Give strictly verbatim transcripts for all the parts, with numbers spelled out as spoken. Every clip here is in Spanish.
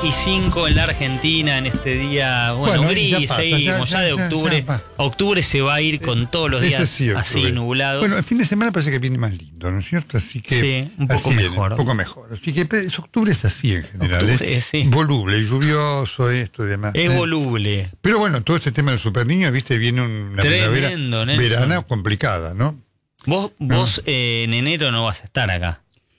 y cinco en la Argentina en este día, bueno, Bueno, gris, ya pasa, seguimos, ya- ya, ya- de octubre. ya pa- octubre se va a ir con todos los Ese días sí, octubre. así nublados. Bueno, el fin de semana parece que viene más lindo, ¿no es cierto? Así que Sí, un poco así viene, mejor. un poco mejor. Así que es, octubre es así en general. Octubre, es sí. voluble, lluvioso, esto y demás. Es Eh, voluble. Pero bueno, todo este tema del super niño, viste, viene una primavera Tremendo, Nelson. verana complicada, ¿no? Vos, vos eh, en enero no vas a estar acá,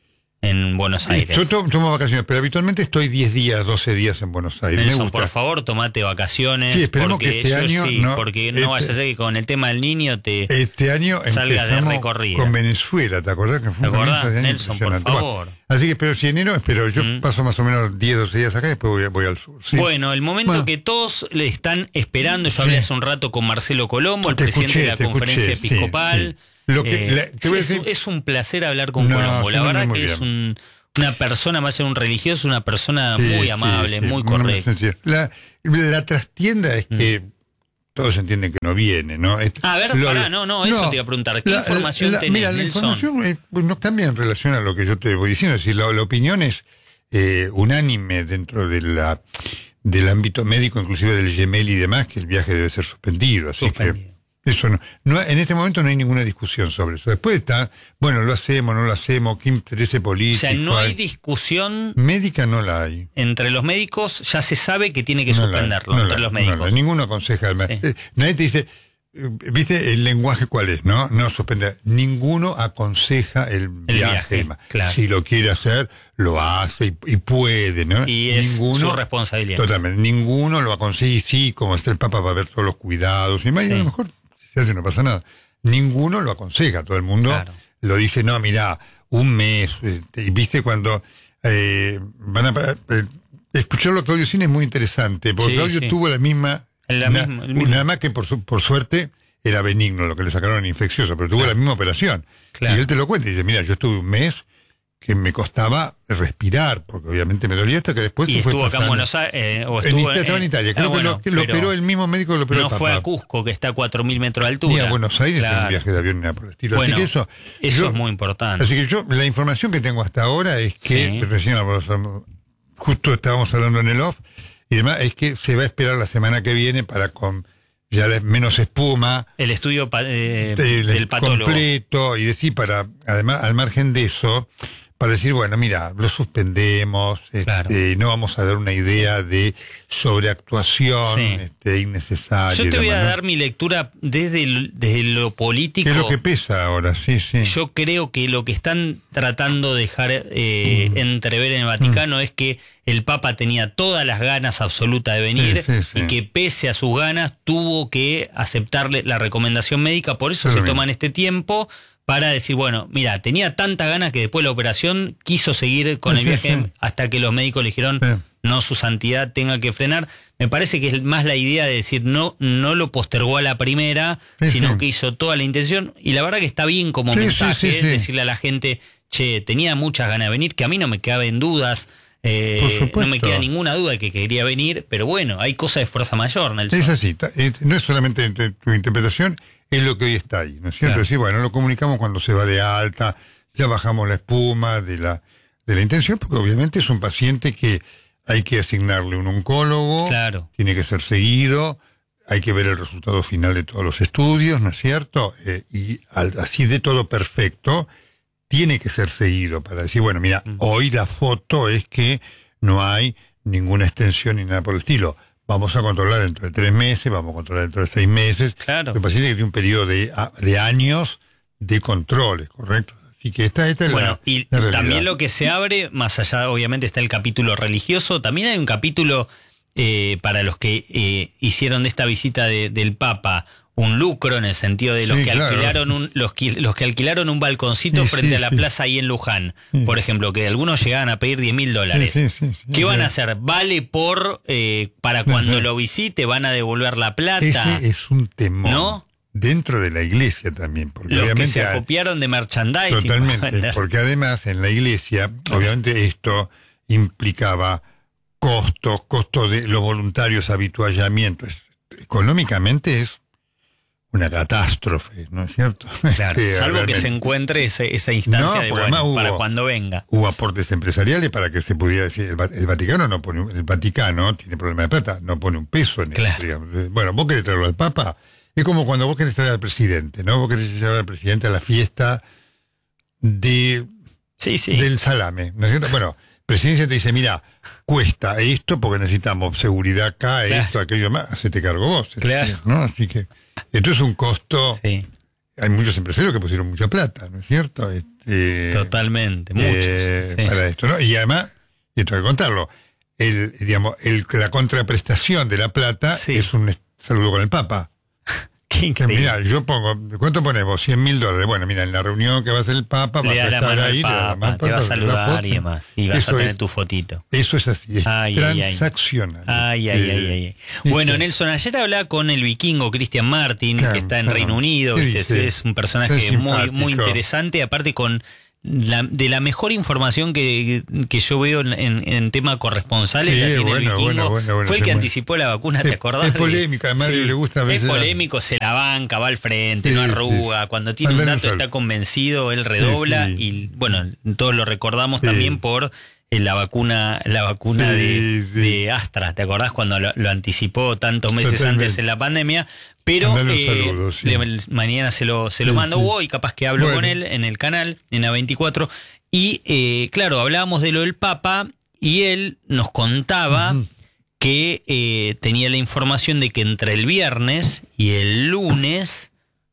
en Buenos Aires. Yo to- tomo vacaciones, pero habitualmente estoy diez días, doce días en Buenos Aires. Me Nelson, gusta. por favor, tomate vacaciones. Sí, esperemos porque que este yo año sí, no- porque no este- vaya a ser que con el tema del niño te... Este año Salga de empezamos recorrida. con Venezuela, ¿te acordás? Que fue un ¿Te acordás, comienzo de año Nelson, por impresionante. Bueno, favor? así que espero si enero, espero, yo Mm. paso más o menos diez, doce días acá y después voy, voy al sur. ¿sí? Bueno, el momento Bueno. que todos le están esperando, yo Sí. hablé hace un rato con Marcelo Colombo, el Te presidente escuché, de la te conferencia escuché, sí, episcopal. sí. Lo que- Eh, la- te voy a es, decir- es un placer hablar con No, Colombo. La suena verdad muy que es bien. un, una persona, más ser un religioso, una persona Sí, muy sí, amable, sí, muy correcta. sencilla. La, la trastienda es que todos entienden que no viene, ¿no? Es- A ver, lo- pará, no, no, eso te iba a preguntar. ¿Qué información la- tenés, Mira, la Nelson? información eh, pues, no cambia en relación a lo que yo te voy diciendo. Es decir, la, la opinión es eh, unánime dentro de la del ámbito médico, inclusive del Gemelli y demás, que el viaje debe ser suspendido. Así Suspendido. que eso no, no, en este momento no hay ninguna discusión sobre eso. Después está, bueno, lo hacemos, no lo hacemos, qué interés O político. sea, no hay hay. discusión Médica no la hay. entre los médicos, ya se sabe que tiene que No la hay, suspenderlo no entre la hay, los no la hay. médicos. Ninguno aconseja al Sí. eh, Nadie te dice, eh, ¿viste el lenguaje cuál es? No, no suspender. Ninguno aconseja el, El viaje. viaje, claro. Si lo quiere hacer, lo hace y, y puede, ¿no? Y es ninguno, su responsabilidad. Totalmente. Ninguno lo aconseja y sí, como está el Papa va a ver todos los cuidados y más, y Sí. a lo mejor si se hace no pasa nada. Ninguno lo aconseja. Todo el mundo Claro. lo dice, no, mirá, un mes. este, y viste cuando eh, van a... eh, escucharlo a Claudio Cine es muy interesante, porque Sí, Claudio sí. tuvo la misma... La una- misma- el mismo. Nada más que por, su- por suerte era benigno lo que le sacaron infeccioso, pero tuvo Claro. la misma operación. Claro. Y él te lo cuenta y dice, mira, yo estuve un mes que me costaba respirar, porque obviamente me dolía hasta que después Y se fue estuvo acá en pasando. Buenos Aires, eh, o En estuvo Italia, estaba en Italia, creo ah, que, bueno, lo, que lo pero operó el mismo médico que lo operó no el fue Papa. a Cusco, que está a cuatro mil metros de altura. Ni a Buenos Aires en Claro. un viaje de avión ni nada por el estilo. Bueno, así que eso, eso yo- es muy importante. Así que yo, la información que tengo hasta ahora es que, Sí. recién hablamos- justo estábamos hablando en el off, y demás, es que se va a esperar la semana que viene para con ya la- menos espuma, El estudio pa- eh, el- del patólogo. completo, y decir, para, además, al margen de eso, para decir, bueno, mira, lo suspendemos, Claro. este, no vamos a dar una idea de sobreactuación Sí. este, innecesaria. Yo y te voy a demás, ¿no? dar mi lectura desde, el- desde lo político. ¿Qué es lo que pesa ahora? Sí, sí. Yo creo que lo que están tratando de dejar eh, Mm. entrever en el Vaticano es que el Papa tenía todas las ganas absolutas de venir Sí, sí, sí. y que pese a sus ganas tuvo que aceptarle la recomendación médica. Por eso Es se lo mismo. toman este tiempo para decir, bueno, mira, tenía tanta ganas que después de la operación quiso seguir con Sí, el sí, viaje sí. hasta que los médicos le dijeron, Sí. no, su santidad tenga que frenar. Me parece que es más la idea de decir, no, no lo postergó a la primera, Sí, sino sí. que hizo toda la intención. Y la verdad que está bien como Sí, sí, mensaje sí, sí. decirle a la gente, che, tenía muchas ganas de venir, que a mí no me caben dudas. eh, Por supuesto. no me queda ninguna duda de que quería venir, pero bueno, hay cosas de fuerza mayor, Nelson. Es así, ta- es- no es solamente entre tu interpretación, es lo que hoy está ahí, ¿no es cierto? Claro. Es decir, bueno, lo comunicamos cuando se va de alta, ya bajamos la espuma de la, de la intención, porque obviamente es un paciente que hay que asignarle un oncólogo, Claro. tiene que ser seguido, hay que ver el resultado final de todos los estudios, ¿no es cierto? Eh, y al- así de todo perfecto, tiene que ser seguido para decir, bueno, mira, Mm. hoy la foto es que no hay ninguna extensión ni nada por el estilo. Vamos a controlar dentro de tres meses, vamos a controlar dentro de seis meses. Claro. El paciente que tiene un periodo de, a- de años de controles, ¿correcto? Así que esta, esta es Bueno, la, y la realidad. también lo que se abre, más allá, obviamente está el capítulo religioso, también hay un capítulo eh, para los que eh, hicieron de esta visita de- del Papa un lucro, en el sentido de los Sí, que claro. alquilaron un, los, que- los que alquilaron un balconcito Sí, frente sí, a la sí. plaza ahí en Luján, Sí. por ejemplo, que algunos llegaban a pedir diez mil dólares. Sí, sí, sí, sí. ¿Qué van a Eh, hacer? ¿Vale por, eh, para cuando Ajá. lo visite, van a devolver la plata? Ese es un temor. ¿No? Dentro de la iglesia también, porque Los que obviamente se hay- acopiaron de merchandising. para Totalmente, vender. porque además en la iglesia, obviamente esto implicaba costos, costos de los voluntarios, habituallamientos. Económicamente es una catástrofe, ¿no es cierto? Claro, Este, salvo realmente. que se encuentre ese, esa instancia No, de porque bueno, además hubo- para cuando venga. Hubo aportes empresariales para que se pudiera decir, el, Va- el Vaticano no pone, un- el Vaticano tiene problema de plata, no pone un peso en Claro. esto, digamos. Bueno, vos querés traerlo al Papa, es como cuando vos querés traer al presidente, ¿no? Vos querés llevar al presidente a la fiesta de Sí, sí. del salame, ¿no es cierto? Bueno, presidencia te dice, mira, cuesta esto porque necesitamos seguridad acá, Claro. esto, aquello más, hacete cargo vos. Claro. ¿No? Así que esto es un costo. Sí, Hay muchos empresarios que pusieron mucha plata, ¿no es cierto? Este, totalmente, muchos. eh, sí. Para esto, ¿no? Y además, y esto hay que contarlo, el, digamos, el, la contraprestación de la plata Sí. es un saludo con el Papa. Qué Que increíble. mira, yo pongo, ¿cuánto ponemos? cien mil dólares. Bueno, mira, en la reunión que va a hacer el Papa, vas Le a da la estar mano al ahí, le da la Papa, mano, te va a la saludar foto. y demás. Y vas Eso a tener es- tu fotito. Eso es así, es Ay, ay, ay. transaccional. Ay, ay, Eh, ay, ay, ay. ¿viste? Bueno, Nelson, ayer hablaba con el vikingo Christian Martin, Claro, que está en claro. Reino Unido, ¿Qué ¿viste? dice? Es un personaje Es muy, simpático. muy interesante, aparte con la, de la mejor información que, que yo veo en, en, en tema corresponsales. Sí, la tiene el bueno, vikingo. bueno, bueno, bueno, Fue el se que mueve. anticipó la vacuna, ¿te Es- acordás? es de- polémica, además le gusta a veces Es la- polémico, se la banca, va al frente, Sí, no sí, arruga. sí. Cuando tiene un Andale un dato sol. está convencido, él redobla Sí, sí. y bueno, todos lo recordamos Sí. también por eh, la vacuna, la vacuna Sí, de, sí. de Astra, ¿te acordás cuando lo, lo anticipó tantos meses Totalmente. antes en la pandemia? Pero Mandale un eh, saludo, sí. le- mañana se lo, se lo Sí, mando sí. hoy, capaz que hablo Bueno. con él en el canal, en A veinticuatro. Y eh, claro, hablábamos de lo del Papa y él nos contaba Ujú. que eh, tenía la información de que entre el viernes y el lunes,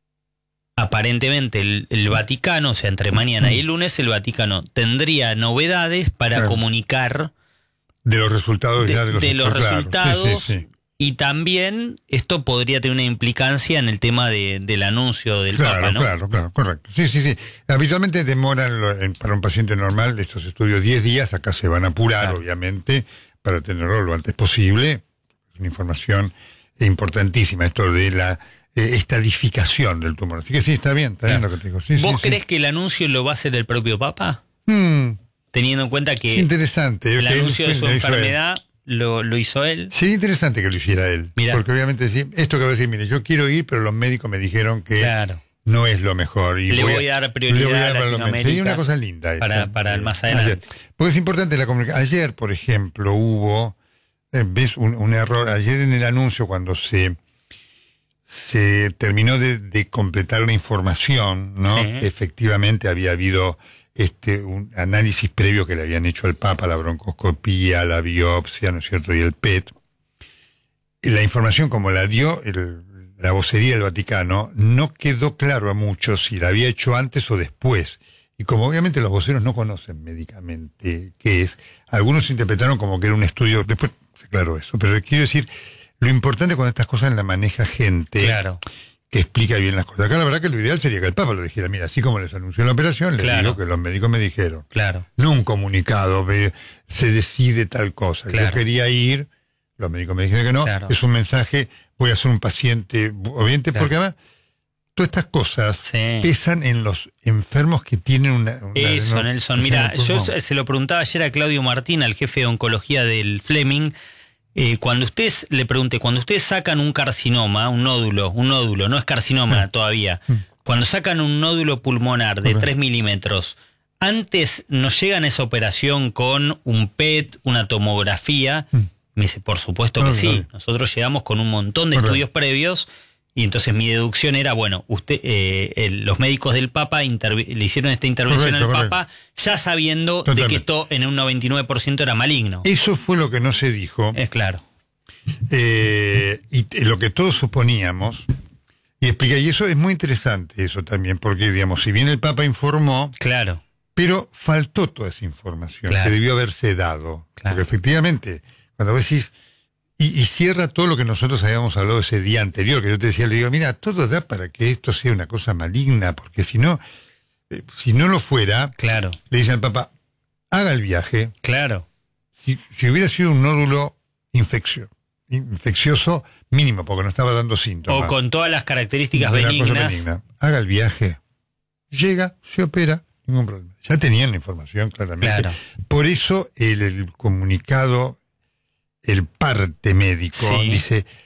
aparentemente el, el Vaticano, o sea, entre mañana y el lunes, el Vaticano tendría novedades para Claro. comunicar De los resultados de, ya de los, de los claro. Sí, resultados. sí, sí. Y también esto podría tener una implicancia en el tema de, del anuncio del Claro, Papa, ¿no? claro, claro, correcto. Sí, sí, sí. Habitualmente demoran lo- en- para un paciente normal estos estudios diez días, acá se van a apurar, Claro. obviamente, para tenerlo lo antes posible. Es una información importantísima, esto de la eh, estadificación del tumor. Así que sí, está bien, está bien Claro. lo que te digo. Sí, ¿Vos sí, sí. crees que el anuncio lo va a hacer el propio Papa? Mm, Teniendo en cuenta es que interesante. el que él anuncio de fue- su lo hizo él. enfermedad lo, lo hizo él. Sería interesante que lo hiciera él. Mirá. Porque obviamente sí, esto que va a decir, mire, yo quiero ir, pero los médicos me dijeron que Claro. no es lo mejor. Y Le voy a dar prioridad le voy a dar para los Latinoamérica médicos. Sería una cosa linda. para- esta. para el más Eh, adelante. ayer. Porque es importante la comunicación. Ayer, por ejemplo, hubo, eh, ves, un, un error. Ayer en el anuncio, cuando se se terminó de, de completar la información, ¿no? Sí. Que efectivamente había habido este un análisis previo que le habían hecho al Papa, la broncoscopía, la biopsia, ¿no es cierto? Y el P E T. Y la información como la dio el, la vocería del Vaticano, no quedó claro a muchos si la había hecho antes o después. Y como obviamente los voceros no conocen médicamente qué es, algunos interpretaron como que era un estudio, después se aclaró eso, pero quiero decir, lo importante cuando estas cosas la maneja gente Claro. que explica bien las cosas. Acá la verdad que lo ideal sería que el Papa lo dijera, mira, así como les anunció la operación, les Claro. digo que los médicos me dijeron. Claro. No un comunicado, ve, se decide tal cosa. Claro. Yo quería ir, los médicos me dijeron que no, Claro. es un mensaje, voy a ser un paciente obediente, Claro. porque además todas estas cosas Sí. pesan en los enfermos que tienen una... una- Eso, no- Nelson. no Mira, sé, yo no. se se lo preguntaba ayer a Claudio Martín, al jefe de oncología del Fleming. Eh, cuando ustedes, le pregunté, cuando ustedes sacan un carcinoma, un nódulo, un nódulo, no es carcinoma todavía, cuando sacan un nódulo pulmonar de Ok. tres milímetros, antes nos llegan a esa operación con un P E T, una tomografía. Me dice, por supuesto que Ah, sí. claro. Nosotros llegamos con un montón de Correcto. estudios previos. Y entonces mi deducción era, bueno, usted, eh, el- los médicos del Papa intervi- le hicieron esta intervención Correcto, al correcto. Papa ya sabiendo de Totalmente. que esto en un noventa y nueve por ciento era maligno. Eso fue lo que no se dijo, Es claro. eh, y t- lo que todos suponíamos, y explica, y eso es muy interesante, eso también, porque, digamos, si bien el Papa informó, Claro. pero faltó toda esa información Claro. que debió haberse dado. Claro. Porque efectivamente, cuando vos decís, y, y cierra todo lo que nosotros habíamos hablado ese día anterior, que yo te decía, le digo, mira, todo da para que esto sea una cosa maligna, porque si no, eh, si no lo fuera, Claro. le dicen al Papa, haga el viaje, Claro. si, si hubiera sido un nódulo infeccio, infeccioso mínimo, porque no estaba dando síntomas. O con todas las características Una cosa benignas. benigna. Haga el viaje, llega, se opera, ningún problema. Ya tenían la información claramente. Claro. Por eso el, el comunicado, el parte médico, Sí. dice,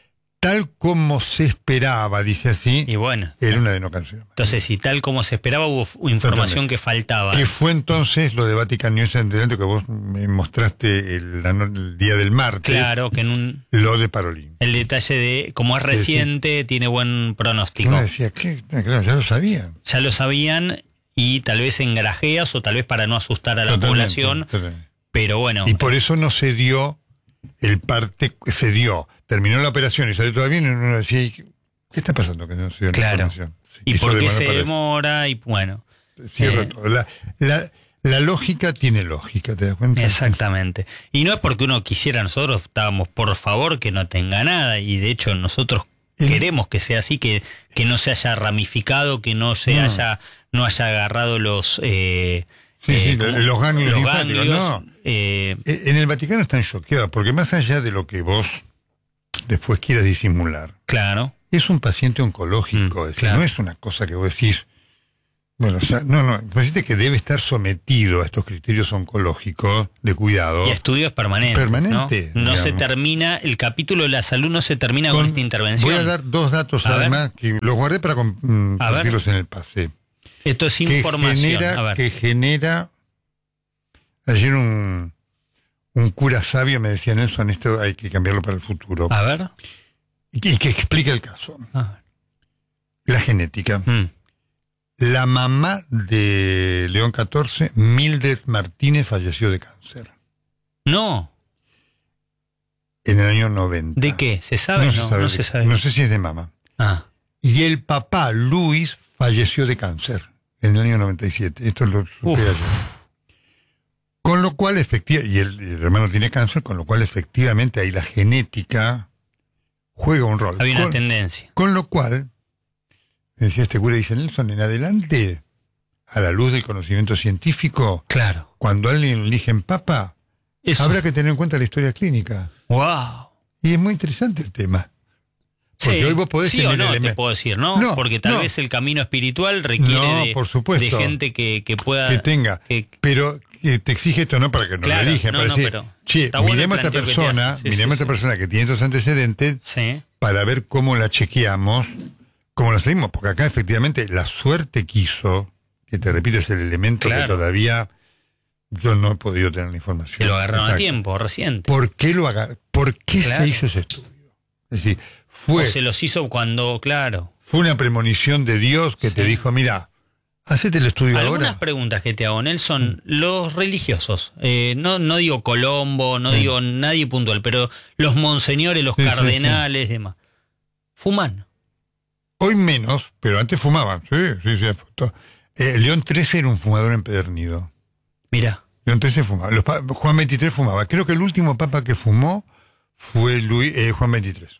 tal como se esperaba, dice así, Y bueno. era una denocación. Entonces, si tal como se esperaba, hubo f- información Totalmente. que faltaba. Que fue entonces lo de Vatican News en delante que vos me mostraste el, la no- el día del martes. Claro, que en un... Lo de Parolín. El detalle de, como es Sí, reciente, tiene buen pronóstico. Uno decía, ¿qué? Claro, ya lo sabían. Ya lo sabían y tal vez en grajeas o tal vez para no asustar a la Totalmente, población. totalmente. Pero bueno, Y por eso no se dio el parte, se dio, terminó la operación y salió todo bien, y uno decía, ¿y ¿qué está pasando que no se dio la Claro. información? Se ¿y quiso por qué demorar se para eso. demora? Y bueno, Cierra eh, todo. La, la, la lógica tiene lógica, ¿te das cuenta? exactamente. Y no es porque uno quisiera, nosotros estábamos por favor que no tenga nada y de hecho nosotros El- queremos que sea así, que, que no se haya ramificado, que no se No. haya, no haya agarrado los... Eh, Sí, eh, sí, como- los ganglios los linfáticos, ganglios, no. eh, Eh, En el Vaticano están choqueados, porque más allá de lo que vos después quieras disimular, claro. es un paciente oncológico, Mm, es decir, claro. no es una cosa que vos decís, bueno, o sea, no, no, un paciente que debe estar sometido a estos criterios oncológicos de cuidado. Y estudios permanentes. Permanente, ¿no? No se digamos. termina, el capítulo de la salud no se termina con, Con- esta intervención. Voy a dar dos datos A además, que los guardé para com- mm, A ver. compartirlos en el pase. Esto es Que información. A genera, ver. que genera, ayer un, un cura sabio me decía, Nelson, esto hay que cambiarlo para el futuro. A ver. Y que, y que explica el caso. A La genética. ver. Mm. La mamá de León catorce, Mildred Martínez, falleció de cáncer No. en el año noventa. ¿De qué? ¿Se sabe? No, No, se sabe. no de- se sabe. no sé si es de mamá. Ah, Y el papá, Luis, falleció de cáncer en el año noventa y siete. Esto lo supe Uf. ayer. Con lo cual, efectivamente, y el, el hermano tiene cáncer, con lo cual, efectivamente, ahí la genética juega un rol. había una Con, tendencia. con lo cual, decía este cura, dice Nelson, en adelante, a la luz del conocimiento científico, Claro. cuando alguien lo eligen papa, Eso. habrá que tener en cuenta la historia clínica. Wow. Y es muy interesante el tema. Porque Sí, hoy vos podés sí tener o no, te elementos- puedo decir, ¿no? No, Porque tal no. vez el camino espiritual requiere No, de, por supuesto. de gente que, que pueda... que tenga, que- pero que te exige esto no para que no Claro, lo eligen, no, para no, decir, pero che, está bueno el miremos a esta planteo que te persona, hace. Sí, miremos a sí, esta sí. persona que tiene estos antecedentes Sí. para ver cómo la chequeamos, cómo la seguimos, porque acá efectivamente la suerte quiso, que te repito, es el elemento Claro. que todavía yo no he podido tener la información. Que lo agarraron a exacta. tiempo, reciente. ¿Por qué lo agar- ¿Por qué Claro. se hizo ese estudio? Es decir, fue, O se los hizo cuando, claro. fue una premonición de Dios que Sí. te dijo, mira, hacete el estudio Algunas ahora. preguntas que te hago, Nelson. Los religiosos, eh, no, no digo Colombo, no Sí. digo nadie puntual, pero los monseñores, los Sí, sí, cardenales, demás. ¿Fuman? Hoy menos, pero antes fumaban. Sí, sí, sí. to- Eh, León trece era un fumador empedernido. Mirá. León trece fumaba. Los pa- Juan veintitrés fumaba. Creo que el último papa que fumó fue Luis, eh, Juan veintitrés.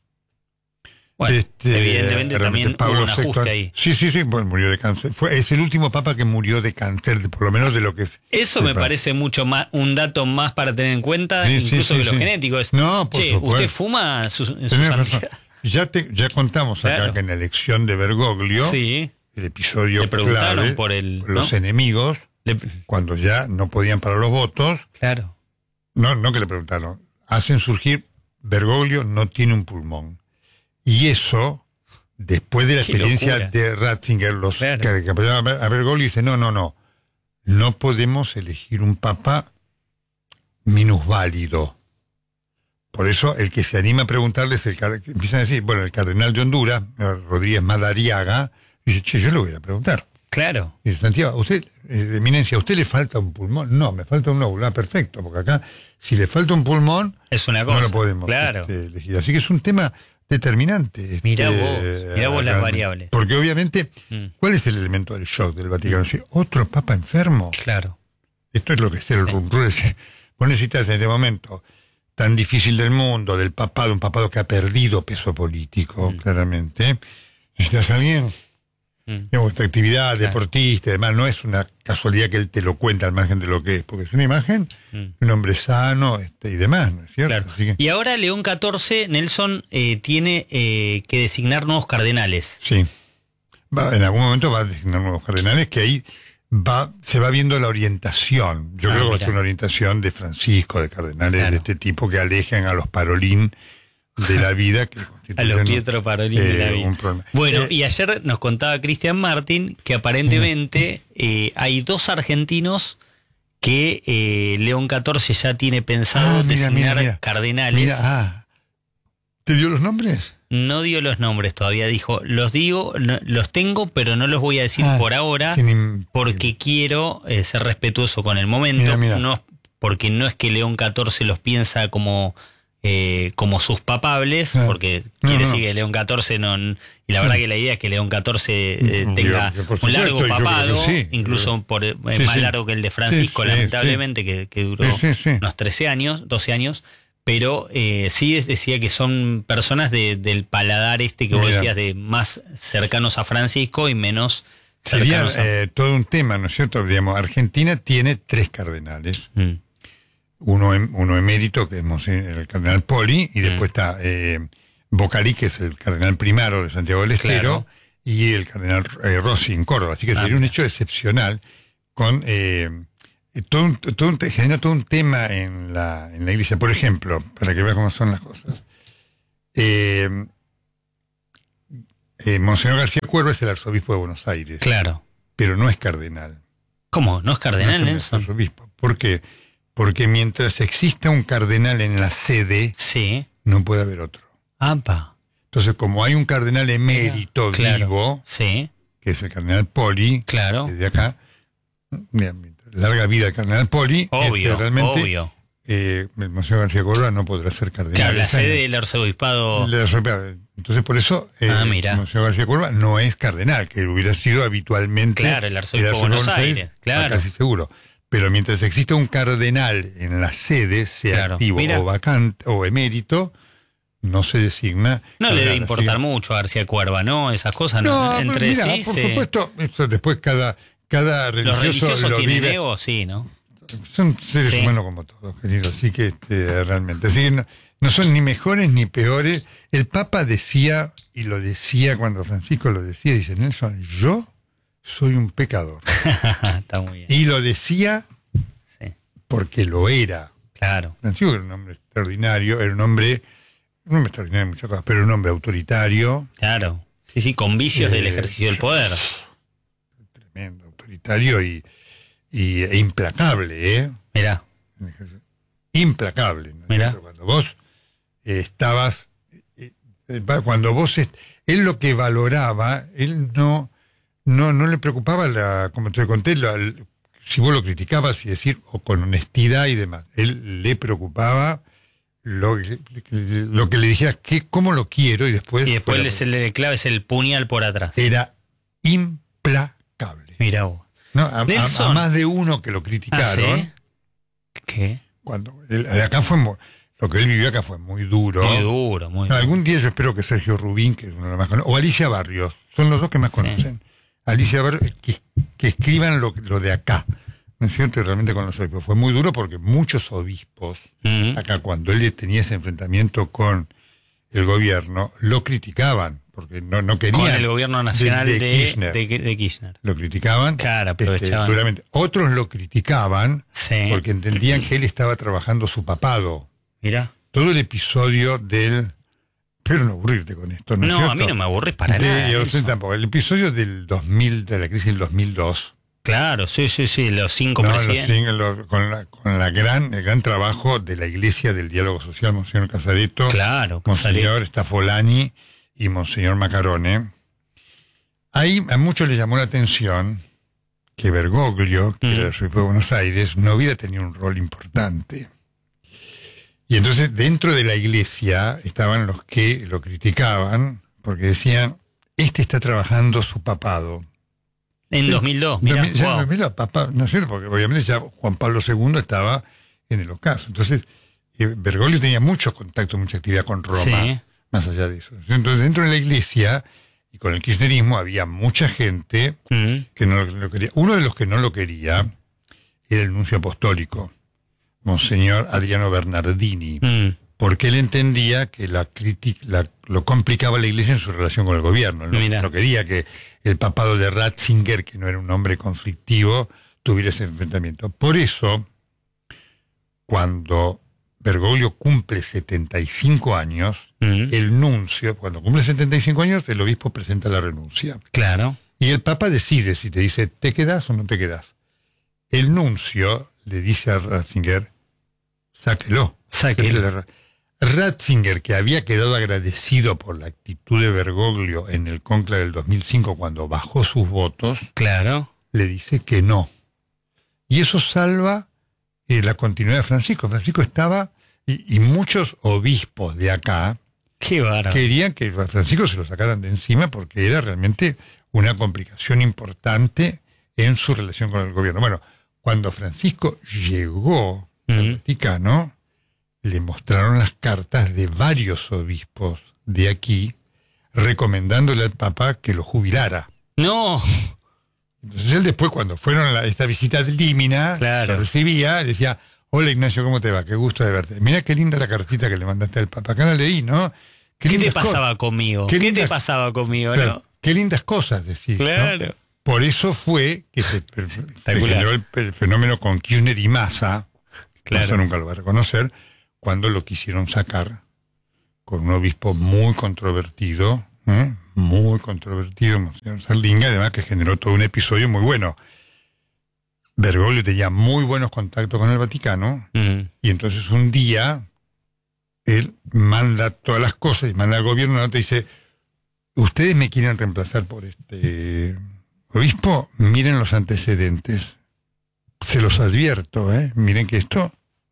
Bueno, Este, evidentemente realmente también hubo un sexto, ajuste ahí. Sí, sí, sí, bueno, murió de cáncer. Fue, es el último papa que murió de cáncer, de- por lo menos de lo que es. Eso me sepa. parece mucho más, un dato más para tener en cuenta, Sí, sí, incluso sí, que lo sí. genético. Es, No, por che, supuesto. ¿usted fuma sus, en sus Tenés razón. amigas? Ya, te, ya contamos acá Claro. que en la elección de Bergoglio, Sí. el episodio Le preguntaron clave, por el, los ¿no? enemigos, Le- cuando ya no podían parar los votos, claro. no, no que le preguntaron, hacen surgir, Bergoglio no tiene un pulmón. Y eso, después de la Qué experiencia locura. de Ratzinger, los Claro. que, que apoyaban a Bergoglio, dice, no, no, no, no podemos elegir un papa minusválido. Por eso el que se anima a preguntarle es el car- empiezan a decir, bueno, el cardenal de Honduras, eh, Rodríguez Madariaga, dice, che, yo le voy a preguntar. Claro. Dice, Santiago, usted, eh, eminencia, ¿a usted le falta un pulmón? No, me falta un nódulo. Ah, perfecto, porque acá, si le falta un pulmón, Es una cosa. no lo podemos Claro. este, elegir. Así que es un tema determinante. Mirá este, vos, mirá vos las realmente. variables. Porque obviamente, Mm. ¿cuál es el elemento del shock del Vaticano? Si otro papa enfermo, Claro. esto es lo que es el Sí. rumrum. Vos necesitas en este momento tan difícil del mundo, del papado, un papado que ha perdido peso político, Mm. claramente. Necesitas a alguien, Mm. digamos, esta actividad, Claro. deportista y demás, no es una casualidad que él te lo cuenta al margen de lo que es, porque es una imagen Mm. de un hombre sano este, y demás, ¿no es cierto? Claro. Así que, Y ahora León catorce, Nelson, eh, tiene eh, que designar nuevos cardenales. sí. Va, en algún momento va a designar nuevos cardenales, que ahí va, se va viendo la orientación. Yo Ah, creo que va a mira. ser una orientación de Francisco, de cardenales Claro. de este tipo que alejan a los Parolín de la vida que a los Pietro Parolin eh, de la vida. Un problema. Bueno, eh, y ayer nos contaba Cristian Martin que aparentemente eh, hay dos argentinos que eh, León catorce ya tiene pensado ah, mira, designar mira, mira. cardenales. Mira, ah. ¿Te dio los nombres? No dio los nombres todavía, dijo, los digo, no, los tengo, pero no los voy a decir ah, por ahora, porque quiero eh, ser respetuoso con el momento, mira, mira. No, porque no es que León catorce los piensa como... Eh, como sus papables, ah, porque no, quiere no. decir que León catorce no, y la verdad que la idea es que León catorce eh, tenga supuesto, un largo papado, sí, incluso por, eh, sí, más sí. largo que el de Francisco, sí, lamentablemente, sí. Que, que duró sí, sí, sí. unos trece años, doce años, pero eh, sí decía que son personas de, del paladar este que vos Mira. decías, de más cercanos a Francisco y menos cercanos Sería a... eh, todo un tema, ¿no es cierto? Digamos, Argentina tiene tres cardenales. Mm. Uno, uno emérito, que es el cardenal Poli, y después mm. está eh, Bocalí, que es el cardenal primaro de Santiago del Estero, claro. y el cardenal eh, Rossi en Córdoba. Así que ah, sería un hecho excepcional, con eh, todo, un, todo un, genera todo un tema en la, en la iglesia. Por ejemplo, para que veas cómo son las cosas, eh, eh, Monseñor García Cuerva es el arzobispo de Buenos Aires. Claro. Pero no es cardenal. ¿Cómo? ¿No es cardenal, no es Nelson? Arzobispo. ¿Por qué? Porque mientras exista un cardenal en la sede, sí. no puede haber otro. Apa. Entonces, como hay un cardenal emérito claro. vivo, sí. que es el cardenal Poli, claro. desde acá, larga vida el cardenal Poli, obvio, este, realmente, obvio. Eh, el Monseñor García Córdoba no podrá ser cardenal. Claro, la sede del arzobispado. Entonces, por eso, eh, ah, mira. el Monseñor García Córdoba no es cardenal, que hubiera sido habitualmente. Claro, el arzobispo de Buenos Aires, Aires claro. Casi seguro. Pero mientras exista un cardenal en la sede, sea claro. activo Mira. o vacante o emérito, no se designa. No le debe importar mucho a García Cuerva, ¿no? Esas cosas no. no entre mira, sí. Por se... supuesto, esto después cada, cada religioso. Los religiosos lo tienen vive. ego, sí, ¿no? Son seres sí. humanos como todos, querido. Así que este, realmente. Así que no, no son ni mejores ni peores. El Papa decía, y lo decía cuando Francisco lo decía, dice: Nelson, yo soy un pecador. Está muy bien. Y lo decía sí. porque lo era. Claro. Francisco era un hombre extraordinario, era un hombre, un hombre extraordinario en muchas cosas, pero un hombre autoritario. Claro. Sí, sí, con vicios eh, del ejercicio del poder. Tremendo, autoritario y, y e implacable, ¿eh? Mirá. Implacable. ¿no? Mirá. Cuando vos eh, estabas, eh, cuando vos, est- él lo que valoraba, él no... No, no le preocupaba, la, como te conté, la, si vos lo criticabas y decir, o con honestidad y demás. Él le preocupaba lo, lo que le dijeras, que, cómo lo quiero, y después... Y después es el clave es el puñal por atrás. Era implacable. Mirá vos. ¿No? A, a, a más de uno que lo criticaron. ¿Ah, sí? ¿Qué? Cuando él, acá fue... Lo que él vivió acá fue muy duro. Muy duro, muy duro. Algún día yo espero que Sergio Rubín, que es uno de los más conocidos, o Alicia Barrios, son los dos que más conocen. Sí. Alicia Barrios, que, que escriban lo, lo de acá. ¿No es cierto? Y realmente con los obispos. Fue muy duro porque muchos obispos, uh-huh. acá cuando él tenía ese enfrentamiento con el gobierno, lo criticaban. Porque no, no querían. Con el gobierno nacional de, de, de, Kirchner. de, de Kirchner. Lo criticaban. Claro, aprovechaban. Este, duramente. Otros lo criticaban sí. porque entendían que él estaba trabajando su papado. Mirá. Todo el episodio del... Pero no aburrirte con esto, ¿no? No, a mí no me aburres para de, nada. Yo tampoco. El episodio del dos mil, de la crisis del dos mil dos. Claro, sí, sí, sí, los cinco no, presidentes. Los, los, con la, con la gran, el gran trabajo de la Iglesia del Diálogo Social, Monseñor Casareto, claro, Monseñor Staffolani y Monseñor Macarone. Ahí a muchos les llamó la atención que Bergoglio, que mm. era el arzobispo de Buenos Aires, no hubiera tenido un rol importante. Y entonces dentro de la iglesia estaban los que lo criticaban porque decían, este está trabajando su papado. En dos mil dos, mirá, ya, wow. dos mil dos, papá, no sé, porque obviamente ya Juan Pablo segundo estaba en el ocaso. Entonces eh, Bergoglio tenía mucho contacto, mucha actividad con Roma, sí. más allá de eso. Entonces dentro de la iglesia y con el kirchnerismo había mucha gente mm. que no lo quería. Uno de los que no lo quería era el nuncio apostólico, Monseñor Adriano Bernardini, mm. porque él entendía que la crítica, la, lo complicaba la iglesia en su relación con el gobierno. No, no quería que el papado de Ratzinger, que no era un hombre conflictivo, tuviera ese enfrentamiento. Por eso, cuando Bergoglio cumple setenta y cinco años, Mm. el nuncio, cuando cumple setenta y cinco años, el obispo presenta la renuncia. Claro. Y el Papa decide si te dice, ¿te quedás o no te quedás? El nuncio le dice a Ratzinger, sáquelo. Sáquelo. Ratzinger, que había quedado agradecido por la actitud de Bergoglio en el cónclave del dos mil cinco cuando bajó sus votos, Claro. le dice que no. Y eso salva eh, la continuidad de Francisco. Francisco estaba, y, y muchos obispos de acá Qué bárbaro. querían que a Francisco se lo sacaran de encima porque era realmente una complicación importante en su relación con el gobierno. Bueno, cuando Francisco llegó al Mm. Vaticano, le mostraron las cartas de varios obispos de aquí recomendándole al Papa que lo jubilara. No. Entonces él después, cuando fueron a la- esta visita de Límina, Claro. lo recibía, le decía, hola Ignacio, ¿cómo te va? Qué gusto de verte. Mira qué linda la cartita que le mandaste al Papa. Acá la leí, ¿no? ¿Qué te lindas pasaba cosas. conmigo? Qué ¿Qué, lindas- te pasaba conmigo? Claro, ¿No? qué lindas cosas decís, ¿no? Claro. Por eso fue que se, se generó el, el fenómeno con Kirchner y Massa, Claro. Massa nunca lo va a reconocer, cuando lo quisieron sacar con un obispo muy controvertido, ¿eh? muy controvertido, Monseñor Sarlinga, además que generó todo un episodio muy bueno. Bergoglio tenía muy buenos contactos con el Vaticano, Mm. y entonces un día él manda todas las cosas y manda al gobierno una nota y dice, ustedes me quieren reemplazar por este obispo, miren los antecedentes. Se los advierto, ¿eh? Miren que esto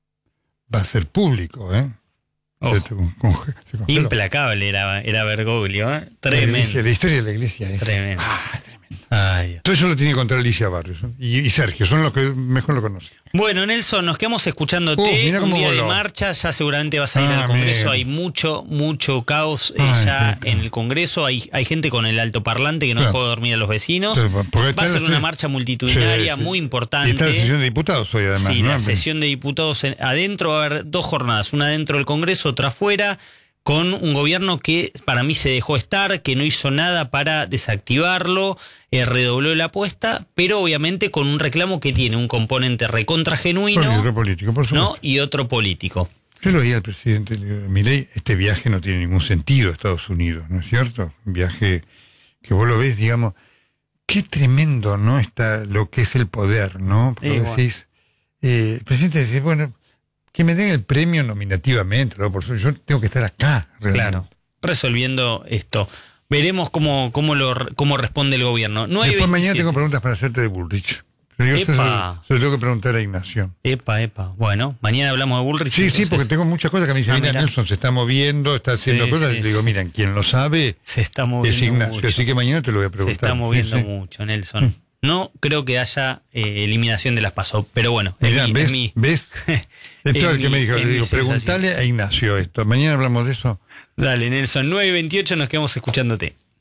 va a ser público, ¿eh? Oh. Se, te con- con- se congeló. Implacable era, era Bergoglio, ¿eh? La, iglesia, Tremendo. la historia de la iglesia es... Tremendo. Ah, tremendo. Ay. Todo eso lo tiene que contar Alicia Barrios, ¿eh? y, y Sergio, son los que mejor lo conocen. Bueno, Nelson, nos quedamos escuchándote. Uh, mira un cómo día de voló. marcha, ya seguramente vas a ir Ah, al Congreso. amigo. Hay mucho, mucho caos eh, Ay, ya qué en caos. el Congreso. Hay, hay gente con el altoparlante que no Claro. dejó dormir a los vecinos. Entonces, porque está Va a ser la- una marcha multitudinaria Sí, sí. muy Y importante. está la sesión de diputados hoy, además, Sí, ¿no? la sesión de diputados en- adentro va a haber dos jornadas, una dentro del Congreso, otra afuera, con un gobierno que para mí se dejó estar, que no hizo nada para desactivarlo, eh, redobló la apuesta, pero obviamente con un reclamo que tiene un componente recontra Por genuino, otro político, por supuesto. ¿no? Y otro político. Yo lo oí al presidente Milei, este viaje no tiene ningún sentido a Estados Unidos, ¿no es cierto? Un viaje que vos lo ves, digamos, qué tremendo, ¿no? Está lo que es el poder, ¿no? Porque Igual. decís, eh, el presidente dice, bueno, que me den el premio nominativamente, ¿no? Por eso yo tengo que estar acá, realmente. Claro, resolviendo esto. Veremos cómo, cómo, lo, cómo responde el gobierno. No hay Después mañana veintisiete. tengo preguntas para hacerte de Bullrich. Pero yo esto Epa. se, se lo tengo que preguntar a Ignacio. Epa, epa. Bueno, mañana hablamos de Bullrich. Sí, sí, entonces porque tengo muchas cosas que me dicen, Ah, mira, mirá. Nelson se está moviendo, está haciendo Sí, cosas, sí, y le digo, sí. miren, quien lo sabe se está moviendo es Ignacio, mucho. así que mañana te lo voy a Se preguntar. está moviendo Sí, sí. mucho, Nelson. No creo que haya eh, eliminación de las PASO, pero bueno, es Mirá, mi- ¿ves? es mi- ¿Ves? Esto es es el que mi- me dijo, es le mi digo, sensación. preguntale a Ignacio esto. Mañana hablamos de eso. Dale, Nelson, nueve y veintiocho, nos quedamos escuchándote.